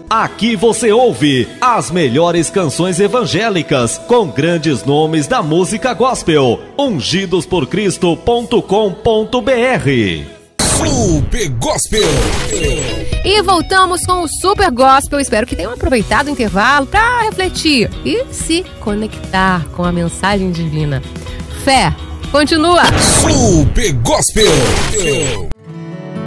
Aqui você ouve as melhores canções evangélicas com grandes nomes da música gospel. ungidosporcristo.com.br. Super Gospel. E voltamos com o Super Gospel. Espero que tenham aproveitado o intervalo para refletir e se conectar com a mensagem divina. Fé, continua. Super Gospel.